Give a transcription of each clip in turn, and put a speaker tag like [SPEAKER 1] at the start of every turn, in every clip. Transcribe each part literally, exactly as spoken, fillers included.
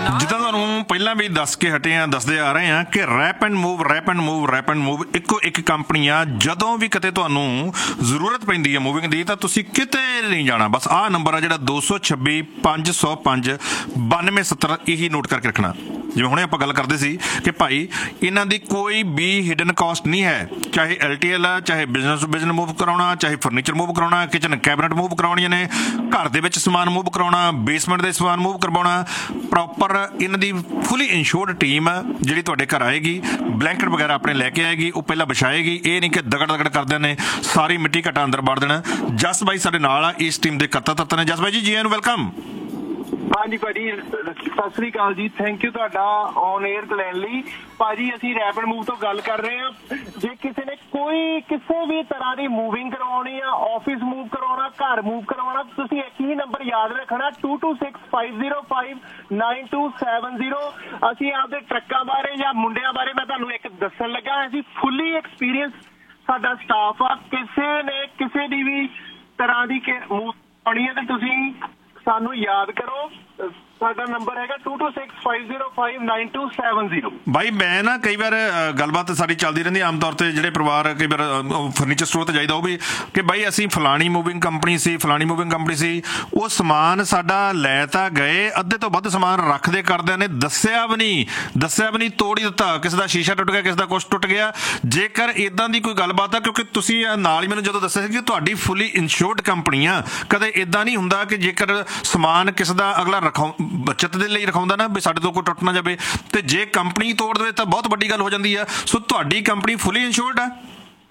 [SPEAKER 1] ਜਿੱਦਾਂ ਤੁਹਾਨੂੰ ਪਹਿਲਾਂ ਵੀ ਦੱਸ ਕੇ ਹਟੇ ਆ ਦੱਸਦੇ ਆ ਰਹੇ ਆ ਕਿ rap and move rap and move rap and move ਇੱਕੋ ਇੱਕ ਕੰਪਨੀ ਆ। ਜਦੋਂ ਵੀ ਕਿਤੇ ਤੁਹਾਨੂੰ ਜ਼ਰੂਰਤ ਪੈਂਦੀ ਹੈ ਮੂਵਿੰਗ ਦੀ ਤਾਂ ਤੁਸੀਂ ਕਿਤੇ ਨਹੀਂ ਜਾਣਾ, ਬਸ ਆਹ ਨੰਬਰ ਆ ਜਿਹੜਾ ਦੋ ਸੌ ਛੱਬੀ ਪੰਜ ਸੌ ਪੰਜ ਬਾਨਵੇਂ ਸੱਤਰ, ਇਹੀ ਨੋਟ ਕਰਕੇ ਰੱਖਣਾ। ਜਿਵੇਂ ਹੁਣੇ ਆਪਾਂ ਗੱਲ ਕਰਦੇ ਸੀ ਕਿ ਭਾਈ ਇਹਨਾਂ ਦੀ ਕੋਈ ਵੀ ਹਿਡਨ ਕਾਸਟ ਨਹੀਂ ਹੈ, ਚਾਹੇ ਐਲ ਟੀ ਐਲ ਆ, ਚਾਹੇ ਬਿਜ਼ਨਸ ਟੂ ਬਿਜ਼ਨਸ ਮੂਵ ਕਰਾਉਣਾ, ਚਾਹੇ ਫਰਨੀਚਰ ਮੂਵ ਕਰਾਉਣਾ, ਕਿਚਨ ਕੈਬਨਟ ਮੂਵ ਕਰਾਉਣੀਆਂ ਨੇ, ਘਰ ਦੇ ਵਿੱਚ ਸਮਾਨ ਮੂਵ ਕਰਾਉਣਾ, ਬੇਸਮੈਂਟ ਦੇ ਸਮਾਨ ਮੂਵ ਕਰਵਾਉਣਾ, ਪ੍ਰੋਪਰ ਇਹਨਾਂ ਦੀ ਫੁੱਲੀ ਇੰਸ਼ੋਰਡ ਟੀਮ ਜਿਹੜੀ ਤੁਹਾਡੇ ਘਰ ਆਏਗੀ, ਬਲੈਂਕਟ ਵਗੈਰਾ ਆਪਣੇ ਲੈ ਕੇ ਆਏਗੀ, ਉਹ ਪਹਿਲਾਂ ਵਿਛਾਏਗੀ। ਇਹ ਨਹੀਂ ਕਿ ਦਗੜ ਦਗੜ ਕਰਦਿਆਂ ਨੇ ਸਾਰੀ ਮਿੱਟੀ ਘਟਾ ਅੰਦਰ ਵੜ ਦੇਣਾ। ਜਸ ਬਾਈ ਸਾਡੇ ਨਾਲ ਆ, ਇਸ ਟੀਮ ਦੇ ਕਰਤਾ ਧਰਤਾ ਨੇ। ਜਸ ਬਾਈ ਜੀ, ਜੀ ਆਇਆਂ ਨੂੰ, ਵੈਲਕਮ।
[SPEAKER 2] ਹਾਂਜੀ ਭਾਜੀ, ਸਤਿ ਸ੍ਰੀ ਅਕਾਲ ਜੀ। ਥੈਂਕ ਯੂ ਤੁਹਾਡਾ ਔਨ 에ਅਰ ਲੈਣ ਲਈ। ਭਾਜੀ ਅਸੀਂ ਰੈਪ ਐਂਡ ਮੂਵ ਤੋਂ ਗੱਲ ਕਰ ਰਹੇ ਹਾਂ। ਜੇ ਕਿਸੇ ਨੇ ਕੋਈ ਕਿਸੇ ਵੀ ਤਰ੍ਹਾਂ ਦੀ ਮੂਵਿੰਗ ਕਰਵਾਉਣੀ ਆ, ਆਫਿਸ ਮੂਵ ਕਰਵਾਉਣਾ, ਘਰ ਮੂਵ ਕਰਵਾਉਣਾ, ਤੁਸੀਂ ਇੱਕ ਹੀ ਨੰਬਰ ਯਾਦ ਰੱਖਣਾ, to two six five zero five nine to seven zero. ਅਸੀਂ ਆਪਦੇ ਟਰੱਕਾਂ ਬਾਰੇ ਜਾਂ ਮੁੰਡਿਆਂ ਬਾਰੇ ਮੈਂ ਤੁਹਾਨੂੰ ਇੱਕ ਦੱਸਣ ਲੱਗਾ। ਅਸੀਂ ਫੁੱਲੀ ਐਕਸਪੀਰੀਅੰਸ ਸਾਡਾ ਸਟਾਫ ਆ। ਕਿਸੇ ਨੇ ਕਿਸੇ ਦੀ ਵੀ ਤਰ੍ਹਾਂ ਦੀ ਮੂਵ ਕਰਵਾਉਣੀ ਹੈ ਤੇ ਤੁਸੀਂ ਸਾਨੂੰ ਯਾਦ ਕਰੋ। ਸਾਡਾ ਨੰਬਰ ਹੈਗਾ to two six five zero five nine to seven zero.
[SPEAKER 1] ਬਾਈ ਮੈਂ ਨਾ ਕਈ ਵਾਰ ਗੱਲਬਾਤ ਸਾਡੀ ਚੱਲਦੀ ਰਹਿੰਦੀ ਆਮ ਤੌਰ ਤੇ, ਜਿਹੜੇ ਪਰਿਵਾਰ ਕਈ ਵਾਰ ਫਰਨੀਚਰ ਸਟੋਰ ਤੇ ਜਾਈਦਾ ਉਹ ਵੀ ਕਿ ਬਾਈ ਅਸੀਂ ਫਲਾਣੀ ਮੂਵਿੰਗ ਕੰਪਨੀ ਸੀ ਫਲਾਣੀ ਮੂਵਿੰਗ ਕੰਪਨੀ ਸੀ ਉਹ ਸਮਾਨ ਸਾਡਾ ਲੈ ਤਾਂ ਗਏ, ਅੱਧੇ ਤੋਂ ਵੱਧ ਸਮਾਨ ਰੱਖਦੇ ਕਰਦਿਆਂ ਨੇ ਦੱਸਿਆ ਵੀ ਨਹੀਂ ਦੱਸਿਆ ਵੀ ਨਹੀਂ ਤੋੜ ਹੀ ਦਿੱਤਾ। ਕਿਸੇ ਦਾ ਸ਼ੀਸ਼ਾ ਟੁੱਟ ਗਿਆ, ਕਿਸੇ ਦਾ ਕੁਛ ਟੁੱਟ ਗਿਆ। ਜੇਕਰ ਇਦਾਂ ਦੀ ਕੋਈ ਗੱਲਬਾਤ ਆ, ਕਿਉਂਕਿ ਤੁਸੀਂ ਨਾਲ ਹੀ ਮੈਨੂੰ ਜਦੋਂ ਦੱਸਿਆ ਸੀ ਕਿ ਤੁਹਾਡੀ ਫੁੱਲੀ ਇੰਸ਼ੋਰਡ ਕੰਪਨੀ ਆ, ਕਦੇ ਇਦਾਂ ਨਹੀਂ ਹੁੰਦਾ ਕਿ ਜੇਕਰ ਸਮਾਨ ਕਿਸੇ ਦਾ ਅਗਲਾ ਰਖਾਉ ਬੱਚਤ ਦੇ ਲਈ ਰਖਾਉਂਦਾ ਨਾ ਵੀ ਸਾਡੇ ਤੋਂ ਕੋਈ ਟੁੱਟ ਨਾ ਜਾਵੇ, ਤੇ ਜੇ ਕੰਪਨੀ ਤੋੜ ਦੇਵੇ ਤਾਂ ਬਹੁਤ ਵੱਡੀ ਗੱਲ ਹੋ ਜਾਂਦੀ ਆ। ਸੋ ਤੁਹਾਡੀ ਕੰਪਨੀ ਫੁੱਲੀ ਇੰਸ਼ੋਰਡ ਆ?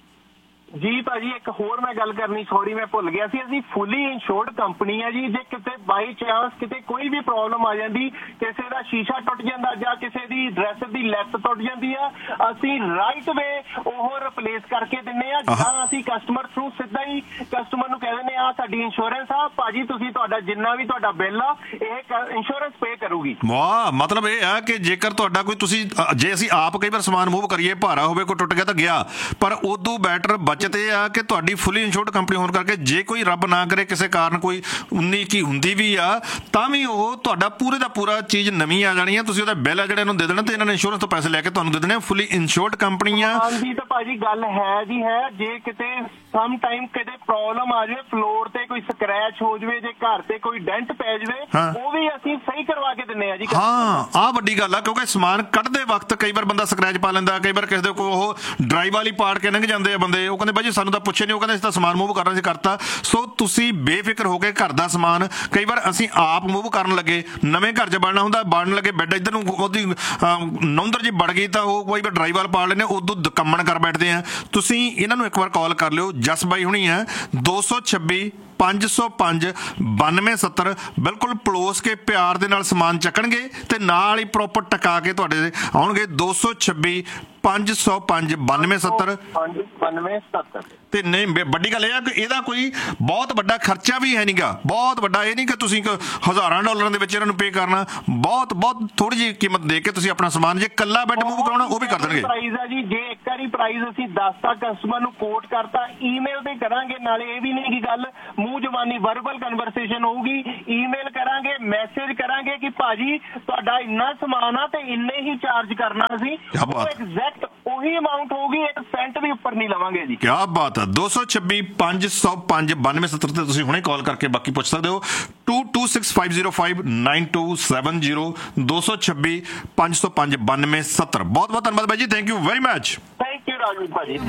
[SPEAKER 2] ਜੀ ਭਾਜੀ, ਇੱਕ ਹੋਰ ਮੈਂ ਗੱਲ ਕਰਨੀ, ਸੌਰੀ ਮੈਂ ਭੁੱਲ ਗਿਆ ਸੀ। ਅਸੀਂ ਫੁੱਲੀ ਇੰਸ਼ੋਰਡ ਕੰਪਨੀ ਆ ਜੀ। ਜੇ ਕਿਤੇ ਬਾਈ ਚਾਂਸ ਕਿਤੇ ਕੋਈ ਵੀ ਪ੍ਰੋਬਲਮ ਆ ਜਾਂਦੀ, ਕਿਸੇ ਦਾ ਸ਼ੀਸ਼ਾ ਟੁੱਟ ਜਾਂਦਾ ਜਾਂ ਕਿਸੇ ਦੀ ਡਰੈਸ ਦੀ ਲੈਸ ਟੁੱਟ ਜਾਂਦੀ ਆ, ਅਸੀਂ ਰਾਈਟ ਵੇ ਉਹ ਰਿਪਲੇਸ ਕਰਕੇ ਦਿੰਨੇ ਆ। ਜਾਂ ਅਸੀਂ ਕਸਟਮਰ ਥਰੂ ਸਿੱਧਾ ਹੀ ਕਸਟਮਰ ਨੂੰ ਕਹਿ ਦਿੰਦੇ ਆ ਸਾਡੀ ਇੰਸ਼ੋਰੈਂਸ ਆ ਭਾਜੀ, ਤੁਸੀਂ ਤੁਹਾਡਾ ਜਿੰਨਾ ਵੀ ਤੁਹਾਡਾ ਬਿੱਲ ਆ ਇਹ ਇੰਸ਼ੋਰੈਂਸ ਪੇ ਕਰੂਗੀ।
[SPEAKER 1] ਵਾਹ, ਮਤਲਬ ਇਹ ਆ ਕਿ ਜੇਕਰ ਤੁਹਾਡਾ ਕੋਈ ਤੁਸੀਂ ਜੇ ਅਸੀਂ ਆਪ ਕਈ ਵਾਰ ਸਮਾਨ ਮੂਵ ਕਰੀਏ, ਭਾਰਾ ਹੋਵੇ, ਕੋਈ ਟੁੱਟ ਗਿਆ ਤਾਂ ਗਿਆ, ਪਰ ਉਦੋਂ ਬੈਟਰ ਬਚਤ ਇਹ ਆ ਕਿ ਤੁਹਾਡੀ ਫੁੱਲੀ ਇੰਸ਼ੋਰਡ ਕੰਪਨੀ ਹੋਣ ਕਰਕੇ ਜੇ ਕੋਈ ਰੱਬ ਨਾ ਕਰੇ ਕਿਸੇ ਕਾਰਨ ਕੋਈ ਉਨੀ ਕੀ ਹੁੰਦੀ ਵੀ ਆ ਤਾਂ ਵੀ ਉਹ ਤੁਹਾਡਾ ਪੂਰੇ ਦਾ ਪੂਰਾ ਚੀਜ਼ ਨਵੀਂ ਆ ਜਾਣੀ ਆ। ਤੁਸੀਂ ਉਹਦਾ ਬਿੱਲ ਆ ਜਿਹੜਾ ਇਹਨੂੰ ਦੇ ਦੇਣਾ ਤੇ ਇਹਨਾਂ ਨੇ ਇੰਸ਼ੋਰੈਂਸ ਤੋਂ ਪੈਸੇ ਲੈ ਕੇ ਤੁਹਾਨੂੰ ਦੇ ਦੇਣੇ। ਫੁੱਲੀ ਇੰਸ਼ੋਰਡ ਕੰਪਨੀ ਆ।
[SPEAKER 2] ਹਾਂਜੀ ਤਾਂ ਭਾਜੀ ਗੱਲ ਹੈ ਜੀ ਹੈ। ਜੇ ਕਿਤੇ ਸਮ ਟਾਈਮ ਕਿਤੇ ਪ੍ਰੋਬਲਮ ਆ ਜਾਵੇ, ਫਲੋਰ ਤੇ ਕੋਈ ਸਕ੍ਰੈਚ ਹੋ ਜਾਵੇ, ਜੇ ਘਰ ਤੇ ਕੋਈ ਡੈਂਟ ਪੈ ਜਾਵੇ, ਉਹ ਵੀ ਅਸੀਂ ਸਹੀ ਕਰਵਾ ਕੇ ਦਿੰਨੇ ਆ ਜੀ।
[SPEAKER 1] ਹਾਂ, ਆਹ ਵੱਡੀ ਗੱਲ ਆ, ਕਿਉਂਕਿ ਸਮਾਨ ਕੱਢਦੇ ਵਕਤ ਕਈ ਵਾਰ ਬੰਦਾ ਸਕ੍ਰੈਚ ਪਾ ਲੈਂਦਾ, ਕਈ ਵਾਰ ਕਿਸੇ ਦੇ ਕੋਲ ਉਹ ਡਰਾਈਵ ਵਾਲੀ ਪਾੜ ਕੇ ਲੰਘ ਜਾਂਦੇ ਆ ਬੰਦੇ, ਉਹ ਕਹਿੰਦੇ ਬਾਈ ਜੀ ਸਾਨੂੰ ਤਾਂ ਪੁੱਛੇ ਨਹੀਂ, ਉਹ ਕਹਿੰਦੇ ਅਸੀਂ ਤਾਂ ਸਮਾਨ ਮੂਵ ਕਰਨਾ ਸੀ ਕਰਤਾ। ਸੋ ਤੁਸੀਂ ਬੇਫਿਕਰ ਹੋ ਕੇ ਘਰ ਦਾ ਸਮਾਨ, ਕਈ ਵਾਰ ਅਸੀਂ ਆਪ ਮੂਵ ਕਰਨ ਲੱਗੇ, ਨਵੇਂ ਘਰ 'ਚ ਬਣਨਾ ਹੁੰਦਾ, ਬਣਨ ਲੱਗੇ ਬੈੱਡ ਇੱਧਰ ਨੂੰ ਉਹਦੀ ਨੌਂਦਰ ਜੀ ਵੜ ਗਈ ਤਾਂ ਉਹ ਕੋਈ ਵਾਰ ਡਰਾਈਵ ਵਾਲ ਪਾੜ ਲੈਂਦੇ, ਉਦੋਂ ਕੰਮਣ ਕਰ ਬੈਠਦੇ ਆ। ਤੁਸੀਂ ਇਹਨਾਂ ਨੂੰ ਇੱਕ ਵਾਰ ਕਾਲ ਕਰ ਲਿਓ, ਜਸ ਬਾਈ ਹੁਣੀ ਆ, ਦੋ ਸੌ ਛੱਬੀ ਪੰਜ ਸੌ ਪੰਜ ਬਾਨਵੇਂ ਸੱਤਰ। ਬਿਲਕੁਲ ਪਲੋਸ ਕੇ ਪਿਆਰ ਦੇ ਨਾਲ ਸਮਾਨ ਚੱਕਣਗੇ ਤੇ ਨਾਲ ਹੀ ਪ੍ਰੋਪਰ ਟਕਾ ਕੇ ਤੁਹਾਡੇ ਆਉਣਗੇ। ਦੋ ਸੌ ਛੱਬੀ ਪੰਜ ਸੌ ਪੰਜ ਬਾਨਵੇਂ ਸੱਤਰ
[SPEAKER 2] ਬਾਨਵੇਂ ਸੱਤਰ।
[SPEAKER 1] ਤੇ ਨਹੀਂ, ਵੱਡੀ ਗੱਲ ਇਹ ਆ ਕਿ ਇਹਦਾ ਕੋਈ ਬਹੁਤ ਵੱਡਾ ਖਰਚਾ ਵੀ ਹੈ ਨਹੀਂਗਾ, ਬਹੁਤ ਵੱਡਾ ਇਹ ਨਹੀਂ ਕਿ ਤੁਸੀਂ ਹਜ਼ਾਰਾਂ ਡਾਲਰਾਂ ਦੇ ਵਿੱਚ ਇਹਨਾਂ ਨੂੰ ਪੇ ਕਰਨਾ। ਬਹੁਤ ਬਹੁਤ ਥੋੜੀ ਜਿਹੀ ਕੀਮਤ ਦੇ ਕੇ ਤੁਸੀਂ ਆਪਣਾ ਸਮਾਨ, ਜੇ ਕੱਲਾ ਬੈੱਡ ਮੂਵ ਕਰਾਉਣਾ ਉਹ ਵੀ ਕਰ ਦੇਣਗੇ।
[SPEAKER 2] ਪ੍ਰਾਈਸ ਆ ਜੀ, ਜੇ ਇੱਕ ਵਾਰੀ ਪ੍ਰਾਈਸ ਅਸੀਂ ਦੱਸਤਾ ਕਸਟਮਰ ਨੂੰ ਕੋਟ ਕਰਤਾ, ਈਮੇਲ ਤੇ ਕਰਾਂਗੇ। ਨਾਲੇ ਇਹ ਵੀ ਨਹੀਂ ਕਿ ਗੱਲ ਮੂੰਹ ਜ਼ਬਾਨੀ ਵਰਬਲ ਕਨਵਰਸੇਸ਼ਨ ਹੋਊਗੀ, ਈਮੇਲ ਕਰਾਂਗੇ, ਮੈਸੇਜ ਕਰਾਂਗੇ ਕਿ ਭਾਜੀ ਤੁਹਾਡਾ ਇੰਨਾ ਸਮਾਨ ਆ ਤੇ ਇੰਨੇ ਹੀ ਚਾਰਜ ਕਰਨਾ ਸੀ। ਐਗਜ਼ੈਕਟ ਉਹੀ ਅਮਾਊਂਟ ਹੋਊਗੀ, ਇੱਕ ਸੈਂਟ ਵੀ ਉੱਪਰ ਨਹੀਂ ਲਵਾਂਗੇ ਜੀ।
[SPEAKER 1] ਕਿਆ ਬਾਤ ਆ। ਦੋ ਸੌ ਛੱਬੀ ਪੰਜ ਸੌ ਪੰਜ ਬਾਨਵੇਂ ਸੱਤਰ ਤੇ ਤੁਸੀਂ ਹੁਣੇ ਕਾਲ ਕਰਕੇ ਬਾਕੀ ਪੁੱਛ ਸਕਦੇ ਹੋ। To two six five zero five nine to seven zero ਦੋ ਸੌ ਛੱਬੀ ਪੰਜ ਸੌ ਪੰਜ ਬਾਨਵੇਂ ਸੱਤਰ। ਬਹੁਤ ਬਹੁਤ ਧੰਨਵਾਦ ਬਾਈ ਜੀ, thank you very much.
[SPEAKER 2] Thank you Raju ਭਾਜੀ।